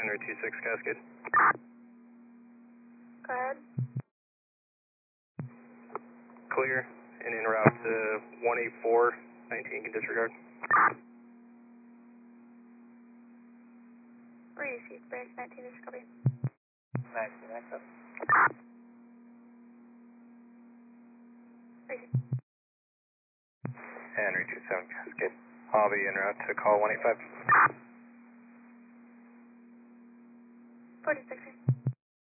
Henry 26 Cascade. Go ahead. Clear, and en route to 18419, can disregard. Received, Branch 19 is copy. 19, access. Received. Henry 27 Cascade. I'll be en route to call 185. 46